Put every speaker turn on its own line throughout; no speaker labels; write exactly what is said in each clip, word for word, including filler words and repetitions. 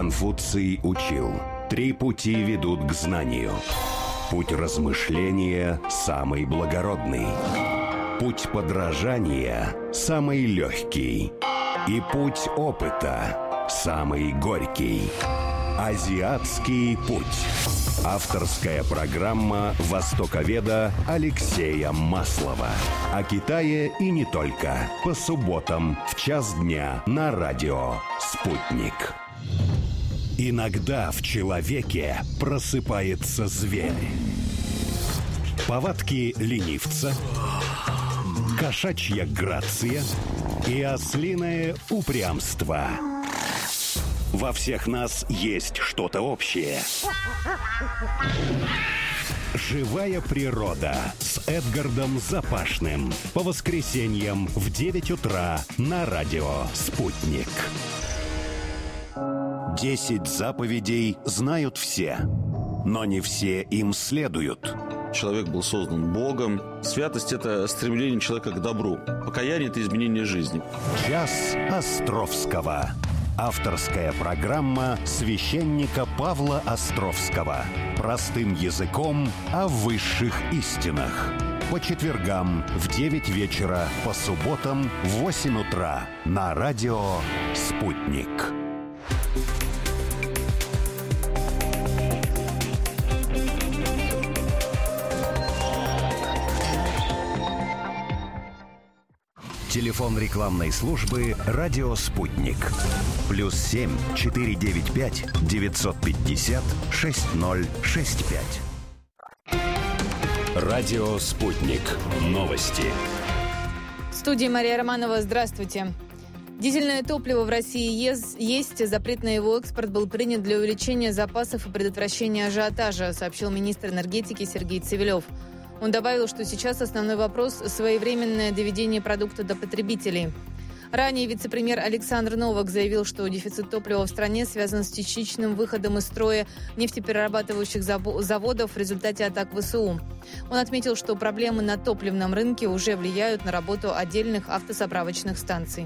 Конфуций учил: три пути ведут к знанию. Путь размышления самый благородный, путь подражания самый легкий, и путь опыта самый горький. Азиатский путь. Авторская программа востоковеда Алексея Маслова. О Китае и не только. По субботам в час дня на радио «Спутник». Иногда в человеке просыпается зверь. Повадки ленивца, кошачья грация и ослиное упрямство. Во всех нас есть что-то общее. «Живая природа» с Эдгардом Запашным. По воскресеньям в девять утра на радио «Спутник». Десять заповедей знают все, но не все им следуют.
Человек был создан Богом. Святость – это стремление человека к добру. Покаяние – это изменение жизни.
Час Островского. Авторская программа священника Павла Островского. Простым языком о высших истинах. По четвергам в девять вечера, по субботам в восемь утра на радио «Спутник». Телефон рекламной службы «Радио Спутник». Плюс семь четыре девять пять девятьсот пятьдесят шесть ноль шесть пять. Радио Спутник. Новости.
В студии Мария Романова. Здравствуйте. Дизельное топливо в России есть. Запрет на его экспорт был принят для увеличения запасов и предотвращения ажиотажа, сообщил министр энергетики Сергей Цивилев. Он добавил, что сейчас основной вопрос – своевременное доведение продукта до потребителей. Ранее вице-премьер Александр Новак заявил, что дефицит топлива в стране связан с частичным выходом из строя нефтеперерабатывающих заводов в результате атак ВСУ. Он отметил, что проблемы на топливном рынке уже влияют на работу отдельных автозаправочных станций.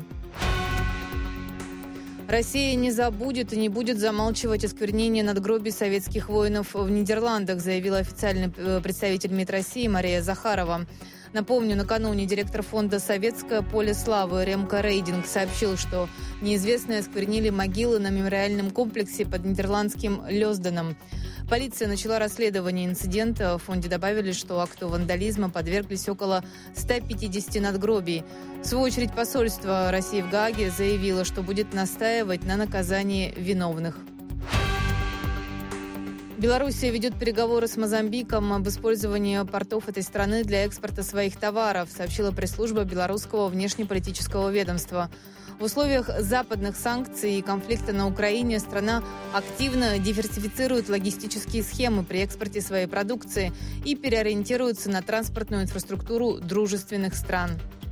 Россия не забудет и не будет замалчивать осквернение надгробий советских воинов в Нидерландах, заявила официальный представитель МИД России Мария Захарова. Напомню, накануне директор фонда «Советское поле славы» Ремко Рейдинг сообщил, что неизвестные осквернили могилы на мемориальном комплексе под нидерландским Лёсденом. Полиция начала расследование инцидента. В фонде добавили, что акту вандализма подверглись около ста пятидесяти надгробий. В свою очередь, посольство России в Гааге заявило, что будет настаивать на наказании виновных. Белоруссия ведет переговоры с Мозамбиком об использовании портов этой страны для экспорта своих товаров, сообщила пресс-служба белорусского внешнеполитического ведомства. В условиях западных санкций и конфликта на Украине страна активно диверсифицирует логистические схемы при экспорте своей продукции и переориентируется на транспортную инфраструктуру дружественных стран.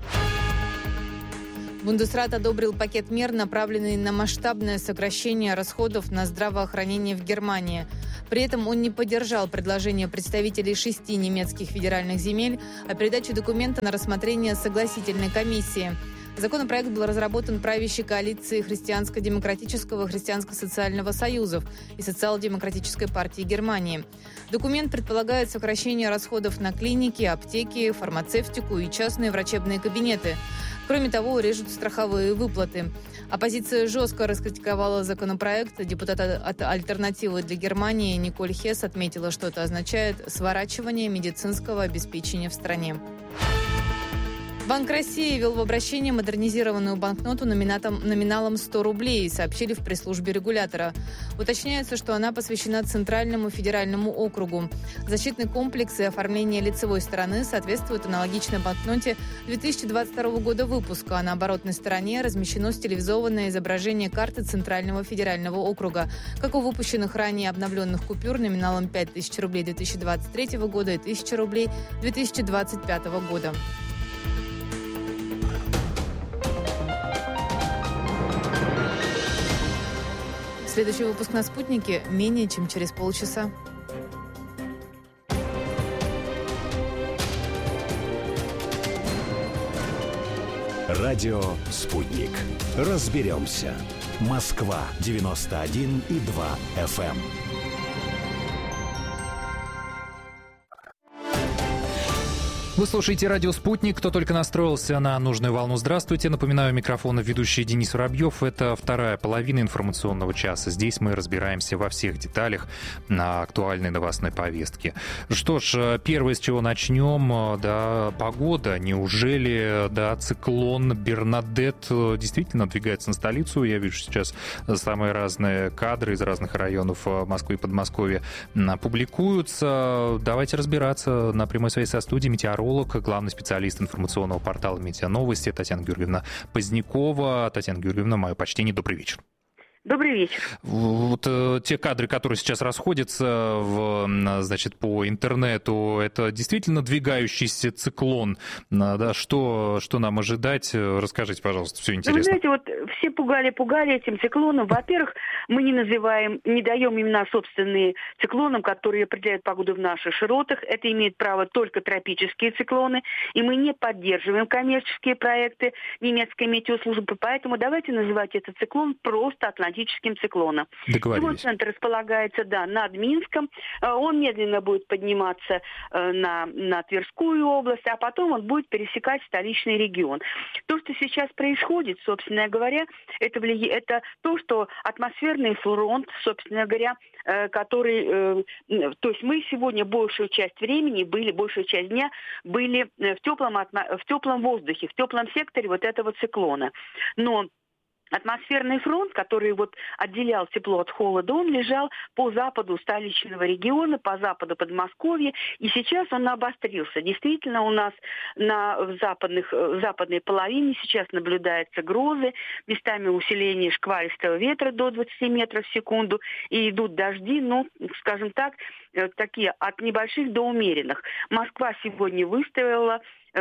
Бундесрат одобрил пакет мер, направленный на масштабное сокращение расходов на здравоохранение в Германии. При этом он не поддержал предложение представителей шести немецких федеральных земель о передаче документа на рассмотрение согласительной комиссии. Законопроект был разработан правящей коалицией Христианско-демократического и Христианско-социального союзов и Социал-демократической партии Германии. Документ предполагает сокращение расходов на клиники, аптеки, фармацевтику и частные врачебные кабинеты. Кроме того, режут страховые выплаты. Оппозиция жестко раскритиковала законопроект. Депутат от «Альтернативы для Германии» Николь Хесс отметила, что это означает сворачивание медицинского обеспечения в стране. Банк России ввел в обращение модернизированную банкноту номиналом сто рублей, сообщили в пресс-службе регулятора. Уточняется, что она посвящена Центральному федеральному округу. Защитный комплекс и оформление лицевой стороны соответствуют аналогичной банкноте две тысячи двадцать второго года выпуска, а на оборотной стороне размещено стилизованное изображение карты Центрального федерального округа, как у выпущенных ранее обновленных купюр номиналом пять тысяч рублей две тысячи двадцать третьего года и тысяча рублей две тысячи двадцать пятого года. Следующий выпуск на «Спутнике» менее чем через полчаса.
Радио «Спутник». Разберемся. Москва девяносто один и два эф эм.
Вы слушаете радио «Спутник». Кто только настроился на нужную волну, здравствуйте. Напоминаю, микрофон ведущий Денис Воробьев. Это вторая половина информационного часа. Здесь мы разбираемся во всех деталях на актуальной новостной повестке. Что ж, первое, с чего начнем, да, погода. Неужели, да, циклон Бернадетт действительно двигается на столицу? Я вижу сейчас самые разные кадры из разных районов Москвы и Подмосковья публикуются. Давайте разбираться. На прямой связи со студией метеоролог, главный специалист информационного портала «Медиановости» Татьяна Георгиевна Позднякова. Татьяна Георгиевна, мое почтение, добрый вечер.
Добрый вечер.
Вот э, те кадры, которые сейчас расходятся в, значит, по интернету, это действительно двигающийся циклон. Да, что, что нам ожидать? Расскажите, пожалуйста, все интересно.
Вы знаете, вот все пугали-пугали этим циклоном. Во-первых, мы не называем, не даем имена собственные циклонам, которые определяют погоду в наших широтах. Это имеют право только тропические циклоны. И мы не поддерживаем коммерческие проекты немецкой метеослужбы. Поэтому давайте называть этот циклон просто Атлантическим циклоном. Его центр располагается, да, над Минском. Он медленно будет подниматься на, на Тверскую область, а потом он будет пересекать столичный регион. То, что сейчас происходит, собственно говоря, это, вли... это то, что атмосферный фронт, собственно говоря, который... То есть мы сегодня большую часть времени были, большую часть дня были в теплом, в теплом воздухе, в теплом секторе вот этого циклона. Но атмосферный фронт, который вот отделял тепло от холода, он лежал по западу столичного региона, по западу Подмосковья, и сейчас он обострился. Действительно, у нас на в западных, в западной половине сейчас наблюдаются грозы, местами усиление шквалистого ветра до двадцати метров в секунду, и идут дожди, ну, скажем так, такие от небольших до умеренных. Москва сегодня выставила,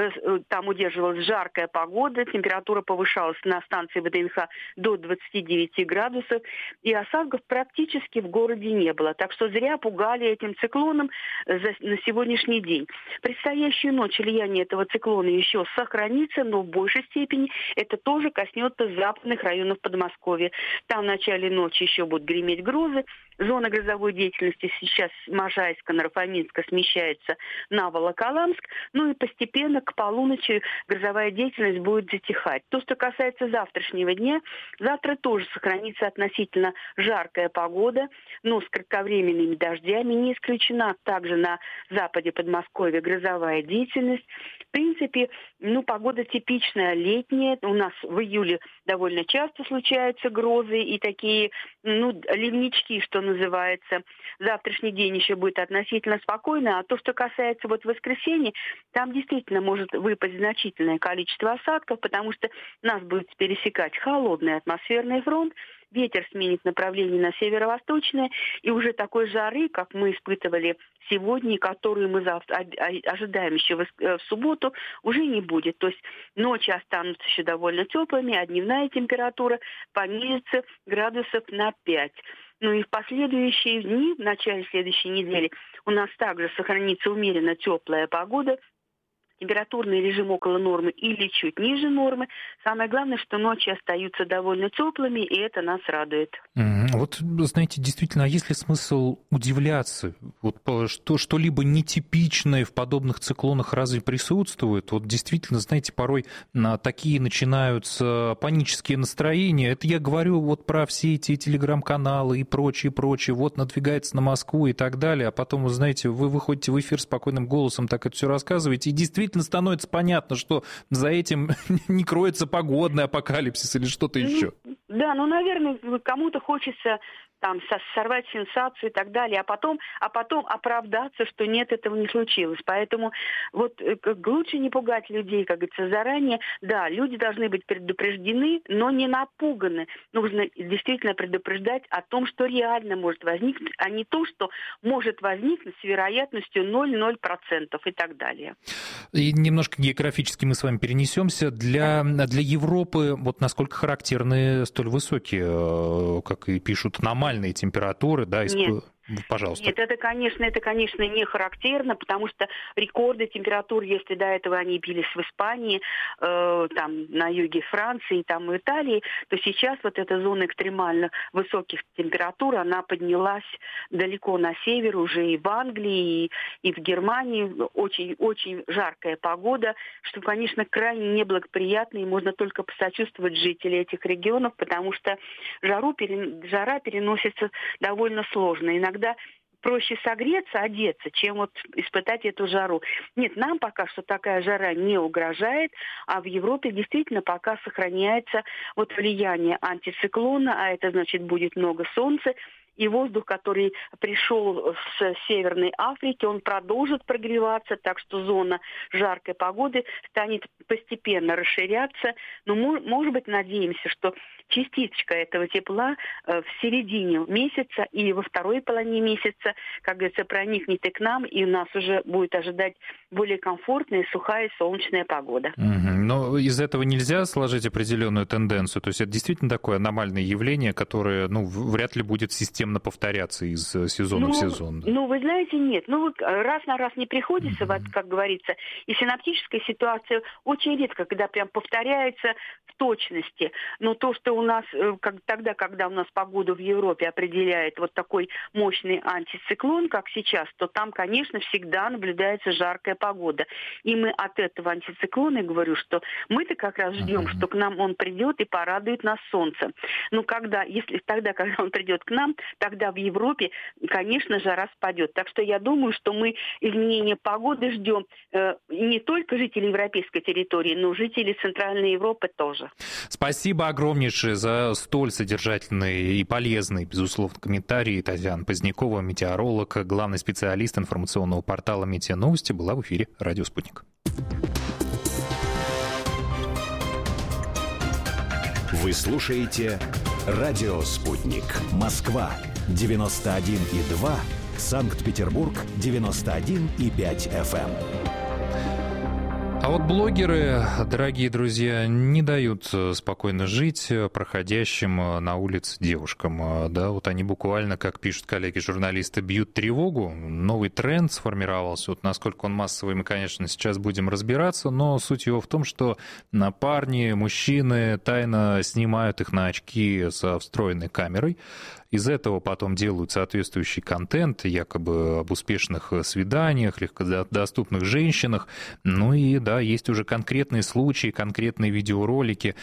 там удерживалась жаркая погода, температура повышалась на станции ВДНХ до двадцати девяти градусов, и осадков практически в городе не было. Так что зря пугали этим циклоном за, на сегодняшний день. Предстоящую ночь влияние этого циклона еще сохранится, но в большей степени это тоже коснется западных районов Подмосковья. Там в начале ночи еще будут греметь грозы. Зона грозовой деятельности сейчас Можайска, Нарфаминска смещается на Волоколамск, ну и постепенно к полуночи грозовая деятельность будет затихать. То, что касается завтрашнего дня, завтра тоже сохранится относительно жаркая погода, но с кратковременными дождями. Не исключена также на западе Подмосковья грозовая деятельность. В принципе, ну, погода типичная, летняя. У нас в июле довольно часто случаются грозы и такие, ну, ливнички, что называется. Завтрашний день еще будет относительно спокойно. А то, что касается вот воскресенья, там действительно может выпасть значительное количество осадков, потому что нас будет пересекать холодный атмосферный фронт, ветер сменит направление на северо-восточное, и уже такой жары, как мы испытывали сегодня, которую мы завтра ожидаем еще в субботу, уже не будет. То есть ночи останутся еще довольно теплыми, а дневная температура понизится градусов на пять. Ну и в последующие дни, в начале следующей недели, у нас также сохранится умеренно теплая погода, температурный режим около нормы или чуть ниже нормы. Самое главное, что ночи остаются довольно теплыми, и это нас радует.
Вот, знаете, действительно, а есть ли смысл удивляться? Вот что, что-либо нетипичное в подобных циклонах разве присутствует? Вот действительно, знаете, порой такие начинаются панические настроения. Это я говорю вот про все эти телеграм-каналы и прочее, прочее. Вот надвигается на Москву и так далее. А потом, вы знаете, вы выходите в эфир спокойным голосом, так это все рассказываете, и действительно становится понятно, что за этим не кроется погодный апокалипсис или что-то еще.
Да, ну, наверное, кому-то хочется там сорвать сенсацию и так далее, а потом, а потом оправдаться, что нет, этого не случилось. Поэтому вот лучше не пугать людей, как говорится, заранее. Да, люди должны быть предупреждены, но не напуганы. Нужно действительно предупреждать о том, что реально может возникнуть, а не то, что может возникнуть с вероятностью ноль целых ноль процентов и так далее.
И немножко географически мы с вами перенесемся. Для, для Европы вот насколько характерны столь высокие, как и пишут, аномальные температуры, да, исп...
Нет.
Пожалуйста.
Нет, это, конечно, это, конечно, не характерно, потому что рекорды температур, если до этого они бились в Испании, э, там, на юге Франции, там, в Италии, то сейчас вот эта зона экстремально высоких температур, она поднялась далеко на север, уже и в Англии, и, и в Германии. Очень, очень жаркая погода, что, конечно, крайне неблагоприятно, и можно только посочувствовать жителям этих регионов, потому что жару, жара переносится довольно сложно. Иногда проще согреться, одеться, чем вот испытать эту жару. Нет, нам пока что такая жара не угрожает, а в Европе действительно пока сохраняется вот влияние антициклона, а это значит будет много солнца. И воздух, который пришел с Северной Африки, он продолжит прогреваться, так что зона жаркой погоды станет постепенно расширяться. Но, может быть, надеемся, что частичка этого тепла в середине месяца и во второй половине месяца, как говорится, проникнет и к нам, и нас уже будет ожидать более комфортная, сухая, солнечная погода.
Угу. Но из этого нельзя сложить определенную тенденцию? То есть это действительно такое аномальное явление, которое, ну, вряд ли будет системно повторяться из сезона
ну,
в сезон? Да?
Ну, вы знаете, нет. Ну, вот раз на раз не приходится, угу. вот, как говорится, и синаптическая ситуация очень редко, когда прям повторяется в точности. Но то, что у нас, как, тогда, когда у нас погоду в Европе определяет вот такой мощный антициклон, как сейчас, то там, конечно, всегда наблюдается жаркая погода. И мы от этого антициклона, я говорю, что мы-то как раз ждем, uh-huh. что к нам он придет и порадует нас солнцем. Но когда, если тогда, когда он придет к нам, тогда в Европе, конечно, жара спадет. Так что я думаю, что мы изменения погоды ждем э, не только жителей европейской территории, но и жителей Центральной Европы тоже.
Спасибо огромнейшее за столь содержательный и полезный, безусловно, комментарий. Татьяна Позднякова, метеоролог, главный специалист информационного портала «Метеоновости», была в эфире «Радио Спутник».
Вы слушаете «Радио Спутник». Москва девяносто один и два, Санкт-Петербург девяносто один и пять эф эм.
А вот блогеры, дорогие друзья, не дают спокойно жить проходящим на улице девушкам. Да, вот они буквально, как пишут коллеги-журналисты, бьют тревогу. Новый тренд сформировался. Вот насколько он массовый, мы, конечно, сейчас будем разбираться, но суть его в том, что парни, мужчины тайно снимают их на очки со встроенной камерой. Из этого потом делают соответствующий контент, якобы об успешных свиданиях, легкодоступных женщинах. Ну и да, есть уже конкретные случаи, конкретные видеоролики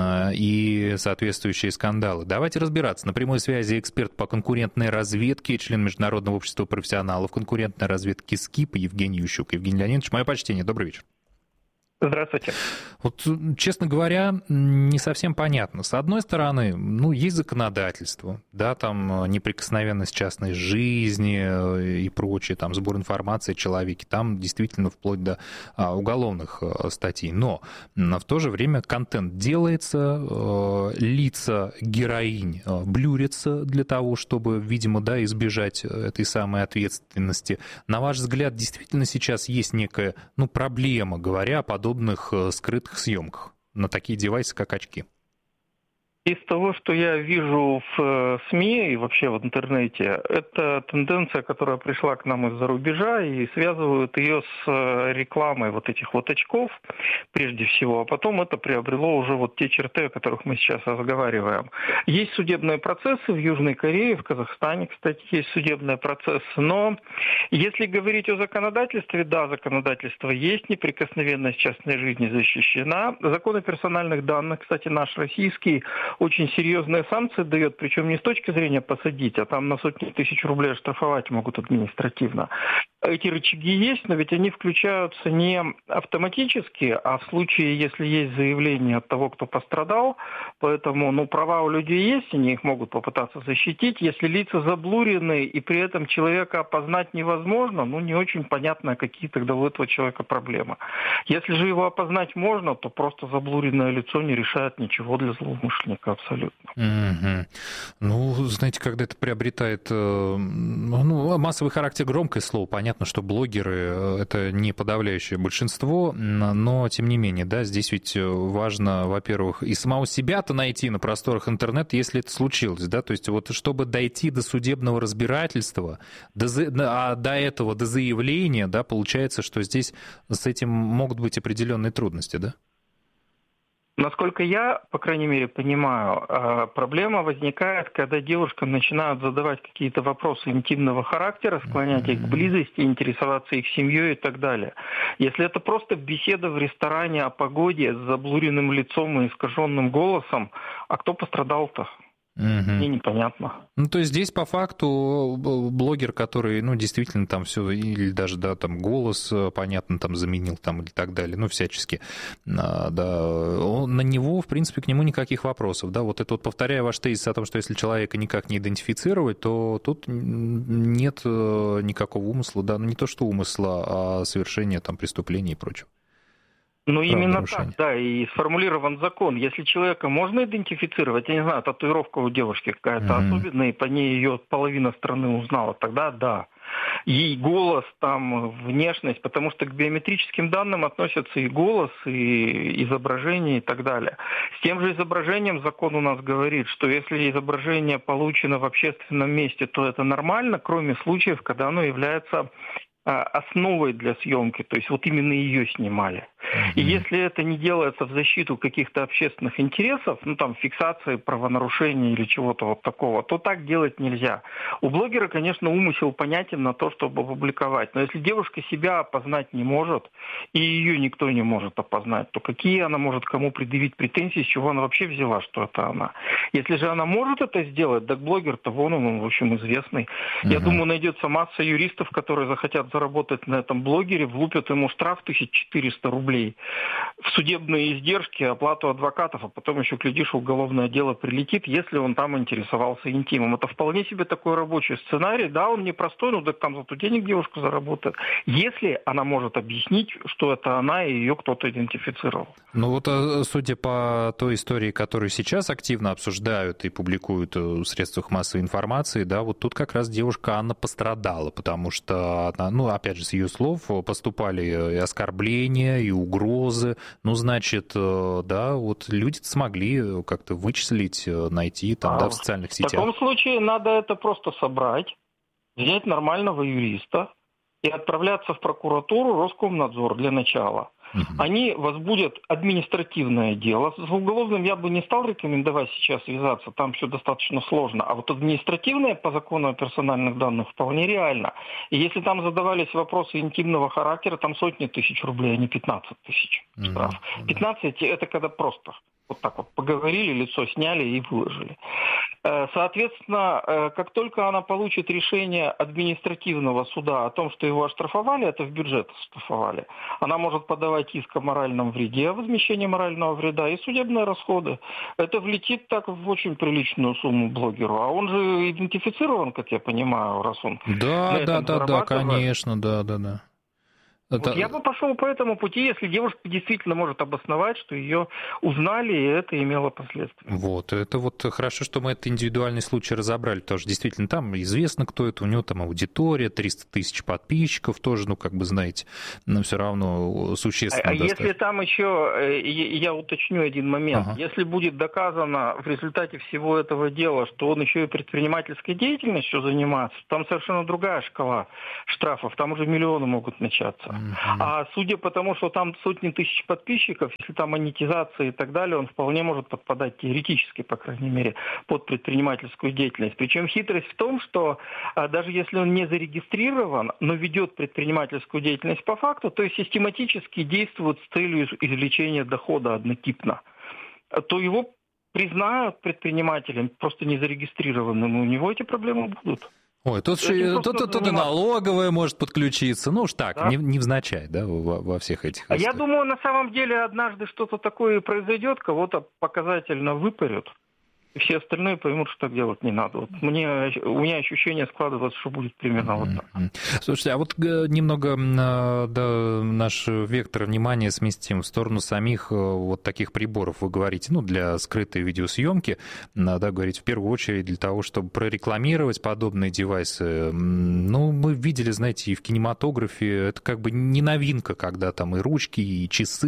и соответствующие скандалы. Давайте разбираться. На прямой связи эксперт по конкурентной разведке, член Международного общества профессионалов конкурентной разведки СКИП Евгений Ющук. Евгений Леонидович, мое почтение. Добрый вечер.
Здравствуйте.
Вот, честно говоря, не совсем понятно. С одной стороны, ну, есть законодательство, да, там неприкосновенность частной жизни и прочее, там сбор информации о человеке, там действительно вплоть до а, уголовных а, статей. Но в то же время контент делается, а, лица героинь а, блюрятся для того, чтобы, видимо, да, избежать этой самой ответственности. На ваш взгляд, действительно сейчас есть некая, ну, проблема, говоря о подобном скрытых съемках на такие девайсы, как очки?
Из того, что я вижу в СМИ и вообще в интернете, это тенденция, которая пришла к нам из-за рубежа, и связывают ее с рекламой вот этих вот очков, прежде всего, а потом это приобрело уже вот те черты, о которых мы сейчас разговариваем. Есть судебные процессы в Южной Корее, в Казахстане, кстати, есть судебные процессы, но если говорить о законодательстве, да, законодательство есть, неприкосновенность частной жизни защищена. Закон о персональных данных, кстати, наш российский, очень серьезные санкции дает, причем не с точки зрения посадить, а там на сотни тысяч рублей оштрафовать могут административно. Эти рычаги есть, но ведь они включаются не автоматически, а в случае, если есть заявление от того, кто пострадал, поэтому, ну, права у людей есть, они их могут попытаться защитить. Если лица заблурены и при этом человека опознать невозможно, ну, не очень понятно, какие тогда у этого человека проблемы. Если же его опознать можно, то просто заблуренное лицо не решает ничего для злоумышленника абсолютно.
Mm-hmm. Ну, знаете, когда это приобретает ну, массовый характер, громкое слово, понятно, понятно, что блогеры — это не подавляющее большинство, но, тем не менее, да, здесь ведь важно, во-первых, и самого себя-то найти на просторах интернета, если это случилось, да, то есть вот чтобы дойти до судебного разбирательства, до, а до этого, до заявления, да, получается, что здесь с этим могут быть определенные трудности, да?
Насколько я, по крайней мере, понимаю, проблема возникает, когда девушкам начинают задавать какие-то вопросы интимного характера, склонять их к близости, интересоваться их семьей и так далее. Если это просто беседа в ресторане о погоде с заблуренным лицом и искаженным голосом, а кто пострадал-то? Угу. Мне непонятно.
Ну, то есть здесь по факту блогер, который, ну, действительно там все, или даже, да, там голос, понятно, там заменил там и так далее, ну, всячески, да, он, на него, в принципе, к нему никаких вопросов, да, вот это вот, повторяю ваш тезис о том, что если человека никак не идентифицировать, то тут нет никакого умысла, да, ну, не то что умысла, а совершения там преступления и прочего.
Ну, именно так, да, и сформулирован закон. Если человека можно идентифицировать, я не знаю, татуировка у девушки какая-то mm-hmm. особенная, и по ней ее половина страны узнала, тогда да. Ей голос, там, внешность, потому что к биометрическим данным относятся и голос, и изображение, и так далее. С тем же изображением закон у нас говорит, что если изображение получено в общественном месте, то это нормально, кроме случаев, когда оно является основой для съемки, то есть вот именно ее снимали. Mm-hmm. И если это не делается в защиту каких-то общественных интересов, ну там фиксации правонарушений или чего-то вот такого, то так делать нельзя. У блогера, конечно, умысел понятен на то, чтобы опубликовать, но если девушка себя опознать не может, и ее никто не может опознать, то какие она может кому предъявить претензии, с чего она вообще взяла, что это она? Если же она может это сделать, так блогер-то вон он, он в общем, известный. Mm-hmm. Я думаю, найдется масса юристов, которые захотят заработать на этом блогере, влупят ему штраф тысяча четыреста рублей в судебные издержки, оплату адвокатов, а потом еще, глядишь, уголовное дело прилетит, если он там интересовался интимом. Это вполне себе такой рабочий сценарий. Да, он непростой, но так там зато денег девушка заработает. Если она может объяснить, что это она и ее кто-то идентифицировал.
Ну вот, судя по той истории, которую сейчас активно обсуждают и публикуют в средствах массовой информации, да, вот тут как раз девушка Анна пострадала, потому что она, ну, опять же, с ее слов поступали и оскорбления, и угрозы. Ну, значит, да, вот люди смогли как-то вычислить, найти там, а, да, в социальных сетях.
В таком случае надо это просто собрать, взять нормального юриста и отправляться в прокуратуру, Роскомнадзор для начала. Они возбудят административное дело. С уголовным я бы не стал рекомендовать сейчас связаться, там все достаточно сложно. А вот административное по закону о персональных данных вполне реально. И если там задавались вопросы интимного характера, там сотни тысяч рублей, а не пятнадцать тысяч штраф. пятнадцать это когда просто вот так вот поговорили, лицо сняли и выложили. Соответственно, как только она получит решение административного суда о том, что его оштрафовали, это в бюджет оштрафовали, она может подавать иск о моральном вреде, о возмещении морального вреда и судебные расходы. Это влетит так в очень приличную сумму блогеру. А он же идентифицирован, как я понимаю, раз он...
Да, да, да, да, конечно, да, да, да.
Это... Вот я бы пошел по этому пути, если девушка действительно может обосновать, что ее узнали, и это имело последствия.
Вот, это вот хорошо, что мы этот индивидуальный случай разобрали, потому что действительно там известно, кто это, у него там аудитория, триста тысяч подписчиков тоже, ну, как бы, знаете, но все равно существенно.
А, а если там еще, я уточню один момент, ага. Если будет доказано в результате всего этого дела, что он еще и предпринимательской деятельностью занимается, там совершенно другая шкала штрафов, там уже миллионы могут начаться. А судя по тому, что там сотни тысяч подписчиков, если там монетизация и так далее, он вполне может подпадать теоретически, по крайней мере, под предпринимательскую деятельность. Причем хитрость в том, что а, даже если он не зарегистрирован, но ведет предпринимательскую деятельность по факту, то есть систематически действует с целью извлечения дохода однотипно, то его признают предпринимателем, просто не зарегистрированным, и у него эти проблемы будут.
Ой, тут, тут, тут, тут и налоговая может подключиться, ну уж так, да? не, невзначай, да, во, во всех этих
историях. Я думаю, на самом деле однажды что-то такое произойдет, кого-то показательно выпарют. и все остальные поймут, что так делать не надо. Вот мне, у меня ощущение складывается, что будет примерно вот так.
Слушайте, а вот немного да, наш вектор внимания сместим в сторону самих вот таких приборов. Вы говорите, ну, для скрытой видеосъемки, да, говорить в первую очередь для того, чтобы прорекламировать подобные девайсы. Ну, мы видели, знаете, и в кинематографе, это как бы не новинка, когда там и ручки, и часы,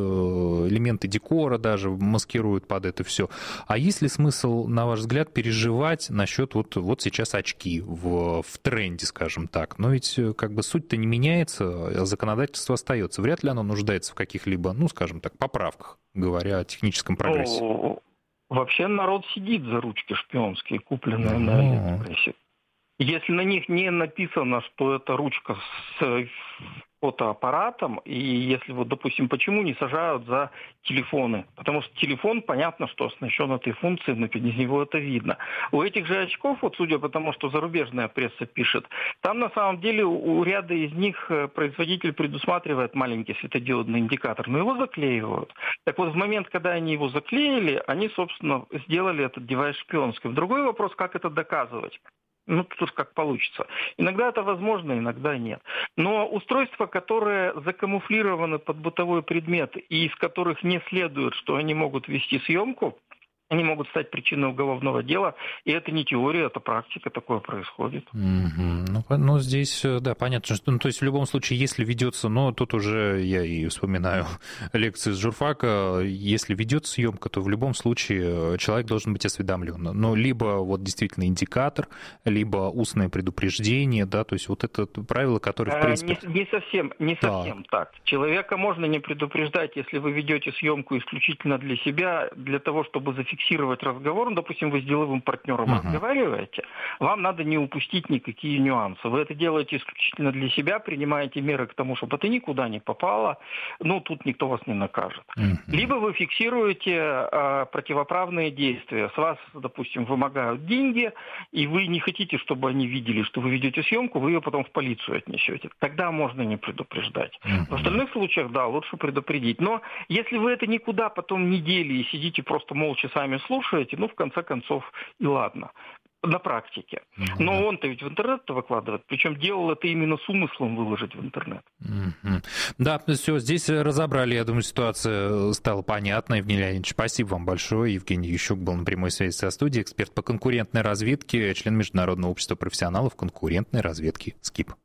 элементы декора даже маскируют под это все. А есть ли смысл, на ваш взгляд, переживать насчет вот, вот сейчас очки в, в тренде, скажем так? Но ведь как бы суть-то не меняется, законодательство остается. Вряд ли оно нуждается в каких-либо, ну, скажем так, поправках, говоря о техническом прогрессе.
Ну, вообще народ сидит за ручки шпионские, купленные на Алиэкспрессе. Если на них не написано, что это ручка с фотоаппаратом, и если вот, допустим, почему не сажают за телефоны? Потому что телефон, понятно, что оснащен этой функцией, но без него это видно. У этих же очков, вот судя по тому, что зарубежная пресса пишет, там на самом деле у ряда из них производитель предусматривает маленький светодиодный индикатор, но его заклеивают. Так вот, в момент, когда они его заклеили, они, собственно, сделали этот девайс шпионским. Другой вопрос, как это доказывать? Ну, тут уж как получится. Иногда это возможно, иногда нет. Но устройства, которые закамуфлированы под бытовой предмет и из которых не следует, что они могут вести съемку, они могут стать причиной уголовного дела, и это не теория, это практика, такое происходит.
Mm-hmm. Ну, ну, здесь, да, понятно, что, ну, то есть в любом случае, если ведется, но тут уже я и вспоминаю лекции с журфака, если ведется съемка, то в любом случае человек должен быть осведомлен. Но либо вот действительно индикатор, либо устное предупреждение, да, то есть вот это правило, которое, в принципе...
Не, не совсем, не совсем так. так. Человека можно не предупреждать, если вы ведете съемку исключительно для себя, для того, чтобы зафиксировать разговор, ну, допустим, вы с деловым партнером uh-huh. разговариваете, вам надо не упустить никакие нюансы. Вы это делаете исключительно для себя, принимаете меры к тому, чтобы это никуда не попало, ну, тут никто вас не накажет. Uh-huh. Либо вы фиксируете э, противоправные действия. С вас, допустим, вымогают деньги, и вы не хотите, чтобы они видели, что вы ведете съемку, вы ее потом в полицию отнесете. Тогда можно не предупреждать. Uh-huh. В остальных случаях, да, лучше предупредить. Но если вы это никуда потом не дели и сидите просто молча сами слушаете, ну, в конце концов, и ладно. На практике. Mm-hmm. Но он-то ведь в интернет-то выкладывает, причем делал это именно с умыслом выложить в интернет.
Mm-hmm. Да, все, здесь разобрали, я думаю, ситуация стала понятна. Евгений Леонидович, спасибо вам большое. Евгений Ющук был на прямой связи со студией, эксперт по конкурентной разведке, член Международного общества профессионалов конкурентной разведки СКИП.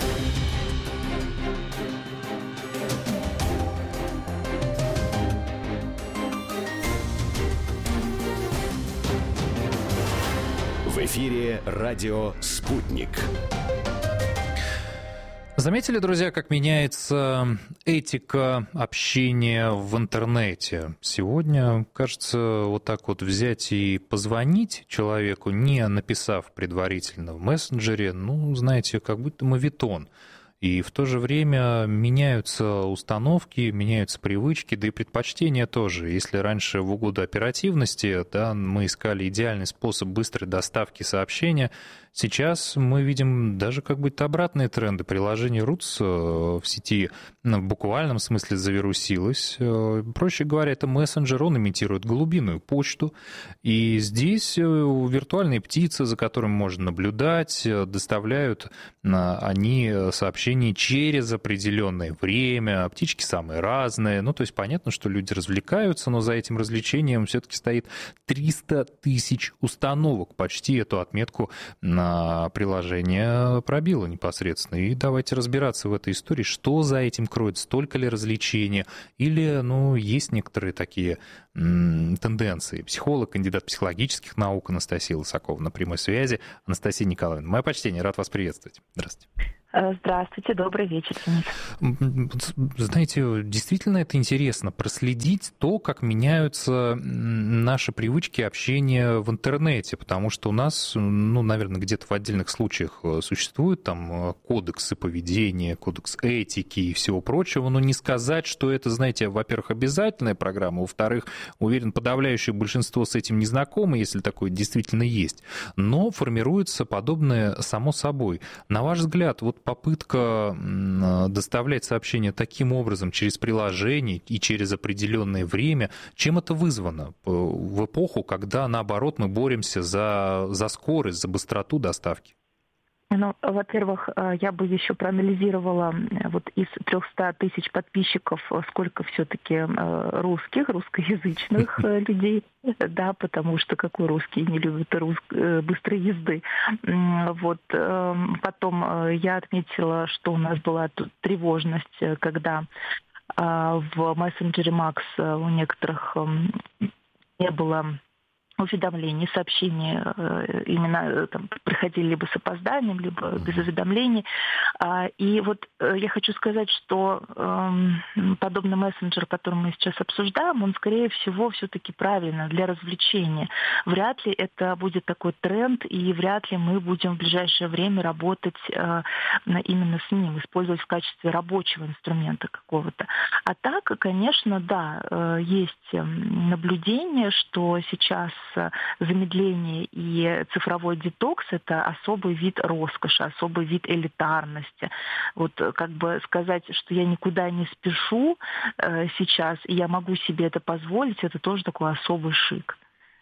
В эфире радио «Спутник».
Заметили, друзья, как меняется этика общения в интернете? Сегодня, кажется, вот так вот взять и позвонить человеку, не написав предварительно в мессенджере, ну, знаете, как будто моветон. И в то же время меняются установки, меняются привычки, да и предпочтения тоже. Если раньше в угоду оперативности, да, мы искали идеальный способ быстрой доставки сообщения, сейчас мы видим даже как будто обратные тренды. Приложение Рутс в сети в буквальном смысле завирусилось. Проще говоря, это мессенджер, он имитирует голубиную почту. И здесь виртуальные птицы, за которыми можно наблюдать, доставляют они сообщения через определенное время. Птички самые разные. Ну, то есть понятно, что люди развлекаются, но за этим развлечением все-таки стоит триста тысяч установок. Почти эту отметку на приложение пробило непосредственно. И давайте разбираться в этой истории, что за этим кроется, столько ли развлечения, или, ну, есть некоторые такие м- тенденции. Психолог, кандидат психологических наук Анастасия Лысакова на прямой связи. Анастасия Николаевна, мое почтение, рад вас приветствовать. Здравствуйте.
Здравствуйте, добрый вечер, Денис.
Знаете, действительно это интересно, проследить то, как меняются наши привычки общения в интернете, потому что у нас, ну, наверное, где-то в отдельных случаях существуют там кодексы поведения, кодекс этики и всего прочего, но не сказать, что это, знаете, во-первых, обязательная программа, во-вторых, уверен, подавляющее большинство с этим не знакомы, если такое действительно есть, но формируется подобное само собой. На ваш взгляд, вот вот попытка доставлять сообщения таким образом через приложение и через определенное время, чем это вызвано в эпоху, когда, наоборот, мы боремся за, за скорость, за быстроту доставки?
Ну, во-первых, я бы еще проанализировала вот из трехсот тысяч подписчиков, сколько все-таки русских, русскоязычных людей, да, потому что какой русский не любит рус... быстрой езды. Вот. Потом я отметила, что у нас была тут тревожность, когда в мессенджере Макс у некоторых не было уведомлений, сообщений именно там приходили либо с опозданием, либо без уведомлений. И вот я хочу сказать, что подобный мессенджер, который мы сейчас обсуждаем, он, скорее всего, все-таки правильно для развлечения. Вряд ли это будет такой тренд, и вряд ли мы будем в ближайшее время работать именно с ним, использовать в качестве рабочего инструмента какого-то. А так, конечно, да, есть наблюдение, что сейчас замедление и цифровой детокс – это особый вид роскоши, особый вид элитарности. Вот как бы сказать, что я никуда не спешу э, сейчас, и я могу себе это позволить, это тоже такой особый шик.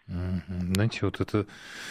Знаете, вот это...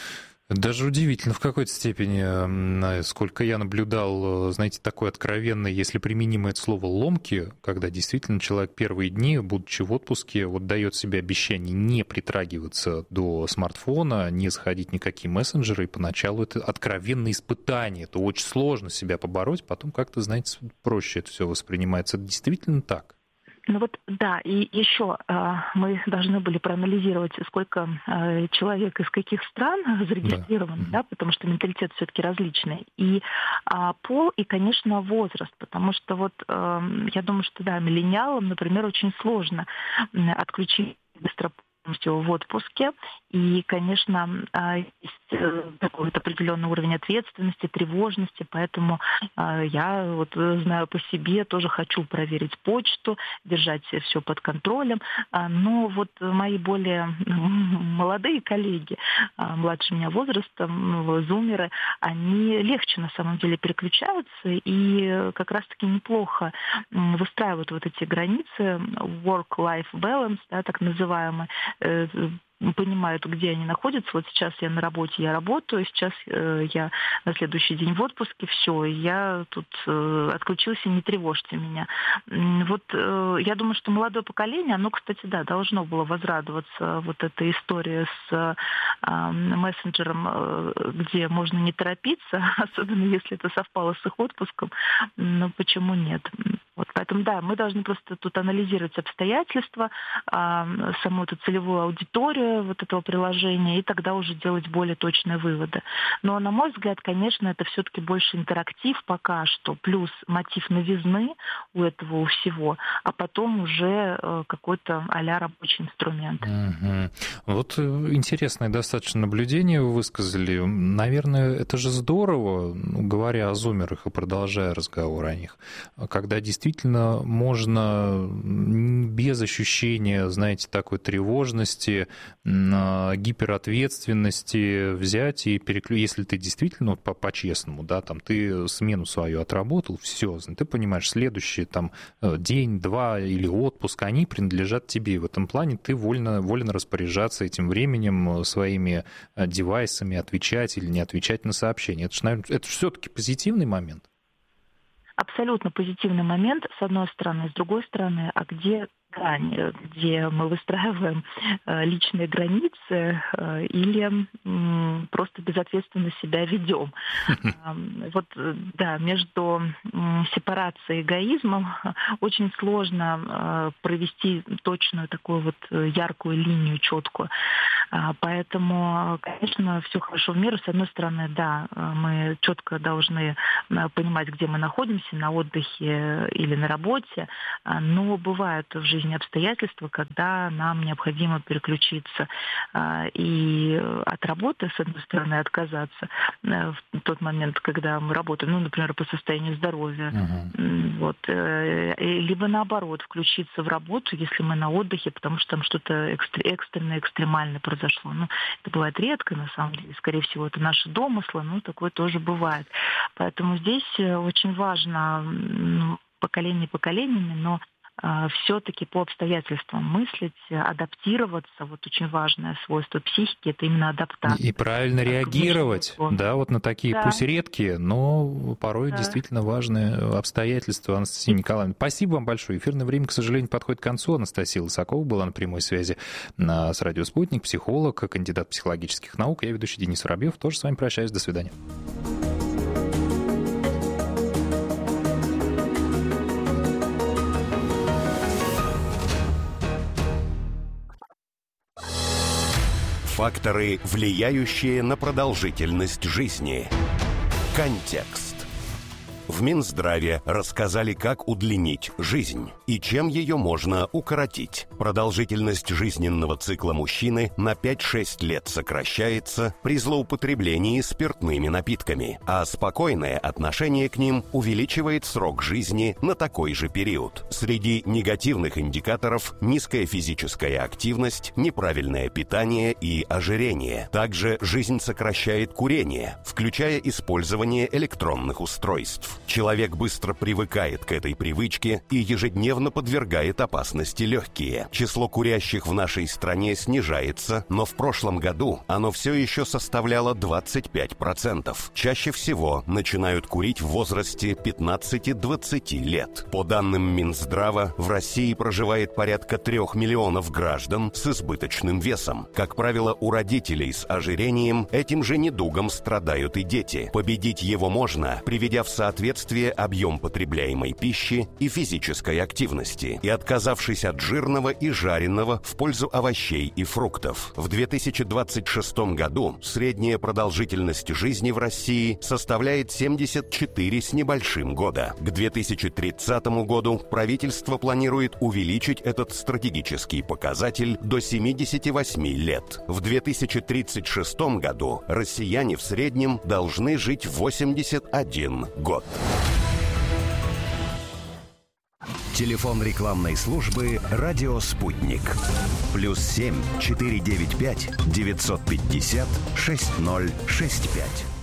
Даже удивительно в какой-то степени, сколько я наблюдал, знаете, такой откровенный, если применимо это слово, ломки, когда действительно человек первые дни, будучи в отпуске, вот дает себе обещание не притрагиваться до смартфона, не заходить в никакие мессенджеры, и поначалу это откровенное испытание, это очень сложно себя побороть, потом как-то, знаете, проще это все воспринимается. Это действительно так?
Ну вот, да, и еще э, мы должны были проанализировать, сколько э, человек из каких стран зарегистрировано, да, да потому что менталитет все-таки различный. И э, пол, и, конечно, возраст, потому что вот э, я думаю, что, да, миллениалам, например, очень сложно э, отключить быстро в отпуске. И, конечно, есть такой вот определенный уровень ответственности, тревожности, поэтому я вот знаю по себе, тоже хочу проверить почту, держать все под контролем. Но вот мои более молодые коллеги, младше меня возрастом, зумеры, они легче на самом деле переключаются и как раз-таки неплохо выстраивают вот эти границы, work-life balance, да, так называемые, понимают, где они находятся. Вот сейчас я на работе, я работаю, сейчас э, я на следующий день в отпуске, все, я тут э, отключился, не тревожьте меня. Вот э, я думаю, что молодое поколение, оно, кстати, да, должно было возрадоваться вот этой истории с э, мессенджером, э, где можно не торопиться, особенно если это совпало с их отпуском, но почему нет? Вот, поэтому, да, мы должны просто тут анализировать обстоятельства, э, саму эту целевую аудиторию вот этого приложения, и тогда уже делать более точные выводы. Но, на мой взгляд, конечно, это все-таки больше интерактив пока что, плюс мотив новизны у этого у всего, а потом уже какой-то а-ля рабочий инструмент.
Угу. Вот интересное достаточно наблюдение вы высказали. Наверное, это же здорово, говоря о зумерах и продолжая разговор о них, когда действительно можно без ощущения, знаете, такой тревожности, гиперответственности взять и переключить, если ты действительно по- по-честному, да, там ты смену свою отработал, все, ты понимаешь, следующий там день, два или отпуск, они принадлежат тебе, и в этом плане ты вольно, вольно распоряжаться этим временем, своими девайсами, отвечать или не отвечать на сообщения. Это же, наверное, это же все-таки позитивный момент.
Абсолютно позитивный момент, с одной стороны, с другой стороны, а где грань, где мы выстраиваем личные границы или просто безответственно себя ведем. Вот, да, между сепарацией и эгоизмом очень сложно провести точную такую вот яркую линию, четкую. Поэтому, конечно, все хорошо в меру. С одной стороны, да, мы четко должны понимать, где мы находимся, на отдыхе или на работе, но бывают в жизни стечения обстоятельств, когда нам необходимо переключиться и от работы, с одной стороны, отказаться в тот момент, когда мы работаем, ну, например, по состоянию здоровья, uh-huh. вот, либо наоборот, включиться в работу, если мы на отдыхе, потому что там что-то экстренное, экстремальное произошло. Ну, это бывает редко, на самом деле, скорее всего, это наши домыслы, но такое тоже бывает. Поэтому здесь очень важно, ну, поколение поколениями, но э, все-таки по обстоятельствам мыслить, адаптироваться. Вот очень важное свойство психики — это именно адаптация.
И правильно так, реагировать, да, вот на такие, да. пусть редкие, но порой да. действительно важные обстоятельства. Анастасия Николаевна, спасибо вам большое. Эфирное время, к сожалению, подходит к концу. Анастасия Лысакова была на прямой связи с «Радио Спутник», психолог, кандидат психологических наук. Я ведущий Денис Воробьев. Тоже с вами прощаюсь. До свидания.
Факторы, влияющие на продолжительность жизни. Контекст. В Минздраве рассказали, как удлинить жизнь и чем ее можно укоротить. Продолжительность жизненного цикла мужчины на пять-шесть лет сокращается при злоупотреблении спиртными напитками, а спокойное отношение к ним увеличивает срок жизни на такой же период. Среди негативных индикаторов низкая физическая активность, неправильное питание и ожирение. Также жизнь сокращает курение, включая использование электронных устройств. Человек быстро привыкает к этой привычке и ежедневно подвергает опасности легкие. Число курящих в нашей стране снижается, но в прошлом году оно все еще составляло двадцать пять процентов. Чаще всего начинают курить в возрасте пятнадцати-двадцати лет. По данным Минздрава, в России проживает порядка трех миллионов граждан с избыточным весом. Как правило, у родителей с ожирением этим же недугом страдают и дети. Победить его можно, приведя в соответствие объем потребляемой пищи и физической активности, и отказавшись от жирного и жареного в пользу овощей и фруктов. В две тысячи двадцать шестом году средняя продолжительность жизни в России составляет семьдесят четыре с небольшим года. К две тысячи тридцатому году правительство планирует увеличить этот стратегический показатель до семидесяти восьми лет. В две тысячи тридцать шестом году россияне в среднем должны жить восемьдесят один год. Телефон рекламной службы «Радио Спутник». Плюс семь четыре девять пять девятьсот пятьдесят шесть ноль шесть пять.